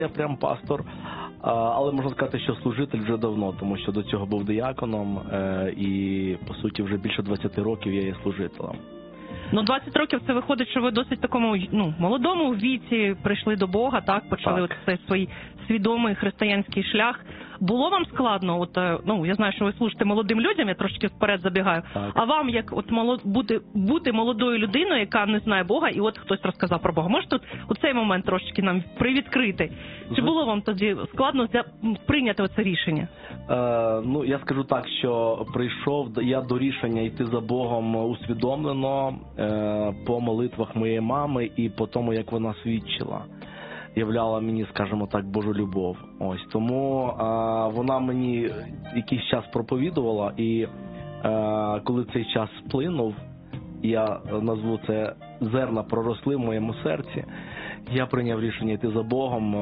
Я прям пастор, але можна сказати, що служитель вже давно, тому що до цього був дияконом і, по суті, вже більше 20 років я є служителем. Ну, 20 років це виходить, що ви досить такому, молодому віці прийшли до Бога, так, почали цей свій свідомий християнський шлях. Було вам складно, я знаю, що ви служите молодим людям, я трошки вперед забігаю, так. А вам, як бути молодою людиною, яка не знає Бога, і от хтось розказав про Бога, можете у цей момент трошки нам привідкрити? Чи було вам тоді складно прийняти оце рішення? Я скажу так, що прийшов я до рішення йти за Богом усвідомлено по молитвах моєї мами і по тому, як вона свідчила. Являла мені, скажімо так, Божу любов. Ось тому вона мені якийсь час проповідувала, і коли цей час сплинув, я назву це зерна проросли в моєму серці, я прийняв рішення йти за Богом,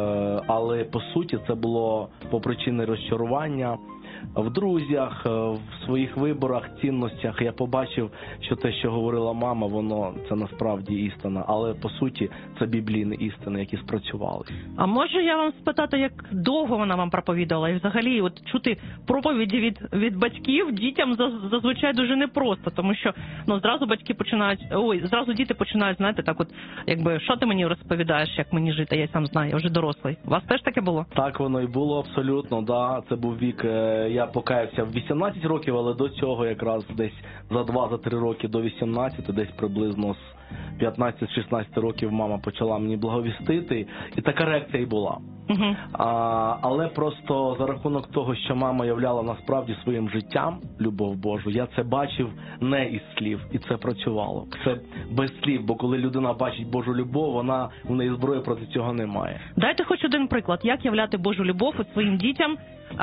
але по суті це було по причині розчарування в друзях, в своїх виборах, цінностях. Я побачив, що те, що говорила мама, воно це насправді істина, але по суті це біблійні істини, які спрацювали. А можу я вам спитати, як довго вона вам проповідувала? І взагалі чути проповіді від батьків дітям зазвичай дуже непросто, тому що зразу батьки зразу діти починають, знаєте, так якби, що ти мені розповідаєш, як мені жити, я сам знаю, я вже дорослий. У вас теж таке було? Так воно і було абсолютно, да. Це був вік, я покаявся в 18 років, але до цього якраз десь за 2-3 роки до 18, десь приблизно з 15-16 років мама почала мені благовістити, і така реакція і була. Угу. Але просто за рахунок того, що мама являла насправді своїм життям любов Божу, я це бачив не із слів, і це працювало. Це без слів, бо коли людина бачить Божу любов, у неї зброї проти цього немає. Дайте хоч один приклад, як являти Божу любов своїм дітям.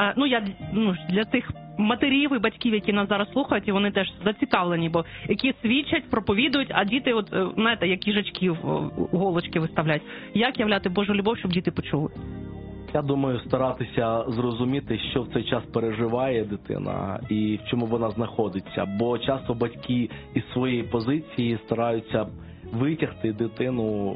Для тих матерів і батьків, які нас зараз слухають, і вони теж зацікавлені, бо які свідчать, проповідують, а діти, знаєте, як їжачків голочки виставляють. Як являти Божу любов, щоб діти почули? Я думаю, старатися зрозуміти, що в цей час переживає дитина і в чому вона знаходиться. Бо часто батьки із своєї позиції стараються витягти дитину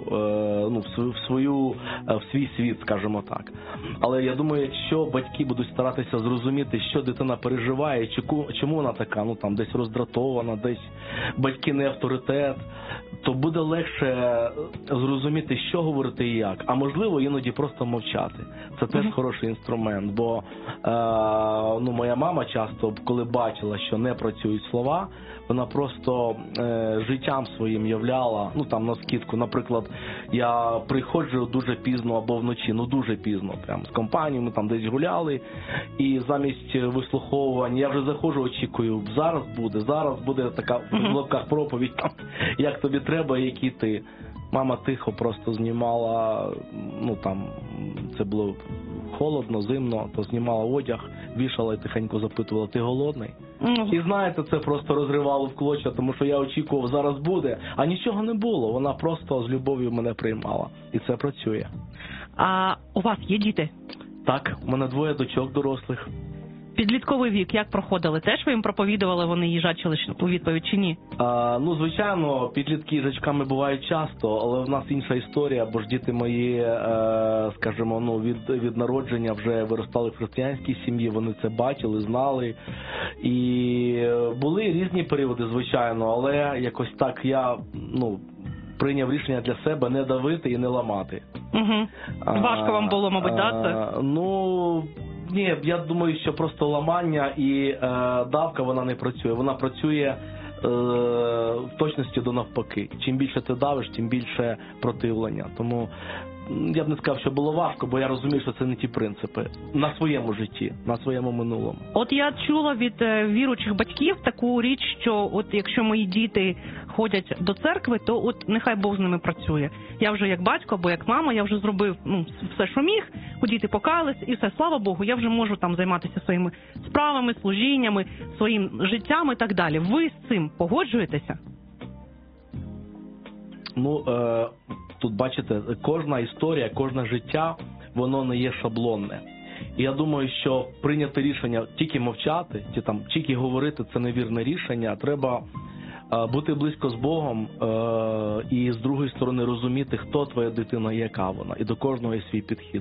в свій світ, скажімо так. Але я думаю, якщо батьки будуть старатися зрозуміти, що дитина переживає, чому вона така, десь роздратована, десь батьки не авторитет, то буде легше зрозуміти, що говорити і як. А можливо, іноді просто мовчати. Це теж хороший інструмент, бо моя мама часто, коли бачила, що не працюють слова, вона просто життям своїм являла, навскидку. Наприклад, я приходжу дуже пізно або вночі, дуже пізно, прям з компанією, ми там десь гуляли, і замість вислуховування я вже заходжу, очікую, зараз буде така в лапках проповідь, як тобі треба, які ти. Мама тихо просто знімала, це було холодно, зимно, то знімала одяг, вішала і тихенько запитувала, ти голодний? І знаєте, це просто розривало в клочья, тому що я очікував, зараз буде, а нічого не було, вона просто з любов'ю мене приймала. І це працює. А у вас є діти? Так, у мене 2 дочок дорослих. Підлітковий вік як проходили? Теж ви їм проповідували, вони їжачили у відповідь чи ні? Звичайно, підлітки їжачками бувають часто, але в нас інша історія, бо ж діти мої, скажімо, від народження вже виростали в християнській сім'ї, вони це бачили, знали. І були різні періоди, звичайно, але якось так я, прийняв рішення для себе не давити і не ламати. Угу. Важко вам було, мабуть, це? Ні, я думаю, що просто ламання і давка, вона не працює. Вона працює в точності до навпаки. Чим більше ти давиш, тим більше противлення. Тому я б не сказав, що було важко, бо я розумію, що це не ті принципи. На своєму житті, на своєму минулому. Я чула від віруючих батьків таку річ, що якщо мої діти ходять до церкви, то нехай Бог з ними працює. Я вже як батько або як мама, я вже зробив все, що міг, діти покаялись, і все, слава Богу, я вже можу там займатися своїми справами, служіннями, своїм життям і так далі. Ви з цим погоджуєтеся? Тут, бачите, кожна історія, кожне життя, воно не є шаблонне. І я думаю, що прийняти рішення тільки мовчати, тільки говорити – це невірне рішення. Треба бути близько з Богом і з другої сторони розуміти, хто твоя дитина і яка вона. І до кожного є свій підхід.